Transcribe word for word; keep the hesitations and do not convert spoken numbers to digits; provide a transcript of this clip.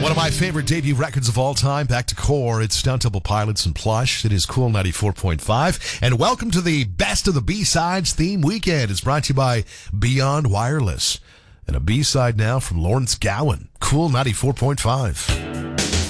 One of my favorite debut records of all time, back to core. It's Stone Temple Pilots and Plush. It is Cool ninety-four point five. And welcome to the Best of the B-Sides theme weekend. It's brought to you by Beyond Wireless. And a B-side now from Lawrence Gowan. Cool ninety-four point five.